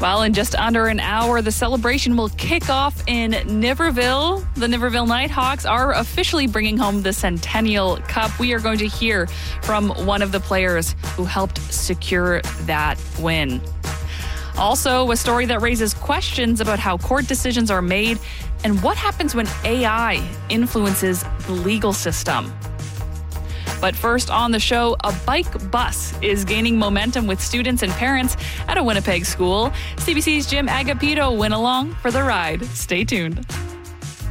Well, in just under an hour, the celebration will kick off in Niverville. The Niverville Nighthawks are officially bringing home the Centennial Cup. We are going to hear from one of the players who helped secure that win. Also, a story that raises questions about how court decisions are made and what happens when AI influences the legal system. But first on the show, a bike bus is gaining momentum with students and parents at a Winnipeg school. CBC's Jim Agapito went along for the ride. Stay tuned.